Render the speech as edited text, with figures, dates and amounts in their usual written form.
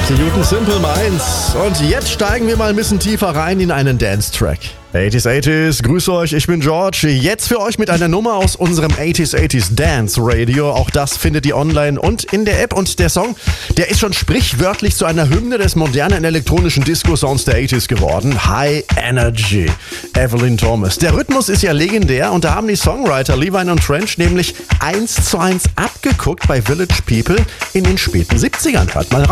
Newton Simple Minds. Und jetzt steigen wir mal ein bisschen tiefer rein in einen Dance-Track. 80s, grüß euch, ich bin George. Jetzt für euch mit einer Nummer aus unserem 80s Dance Radio. Auch das findet ihr online und in der App. Und der Song, der ist schon sprichwörtlich zu einer Hymne des modernen elektronischen Disco-Sounds der 80s geworden. High Energy, Evelyn Thomas. Der Rhythmus ist ja legendär und da haben die Songwriter Levine und Trench nämlich 1:1 abgeguckt bei Village People in den späten 70ern. Hört mal rein.